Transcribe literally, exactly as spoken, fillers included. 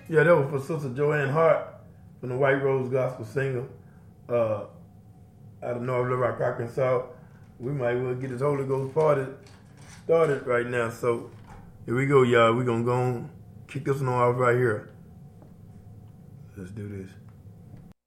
Yeah, that was for Sister Joanne Hart from the White Rose Gospel Singer uh, out of North Little Rock, Arkansas. We might well get this Holy Ghost party started right now. So here we go, y'all. We're going to go on, kick this one off right here. Let's do this.